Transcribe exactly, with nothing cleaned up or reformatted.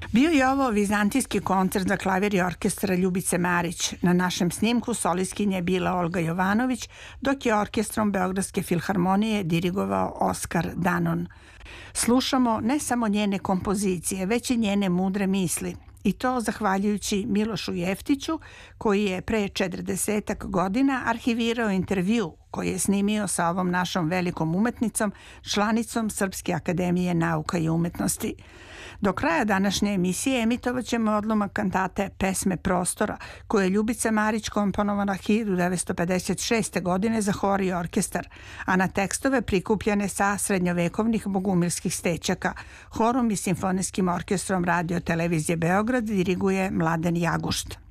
Bio je ovo vizantijski koncert za klavir i orkestra Ljubice Marić. Na našem snimku solistkinja je bila Olga Jovanović, dok je orkestrom Beogradske filharmonije dirigovao Oskar Danon. Slušamo ne samo njene kompozicije, već i njene mudre misli. I to zahvaljujući Milošu Jeftiću, koji je pre četrdesetak godina arhivirao intervju koji je snimio sa ovom našom velikom umetnicom, članicom Srpske akademije nauka i umetnosti. Do kraja današnje emisije emitovat ćemo odlomak kantate Pesme prostora, koju je Ljubica Marić komponovala hiljadu devetsto pedeset šeste. godine za hor i orkestar, a na tekstove prikupljene sa srednjovekovnih bogumilskih stečaka. Horom i simfonijskim orkestrom Radio televizije Beograd diriguje Mladen Jagušt.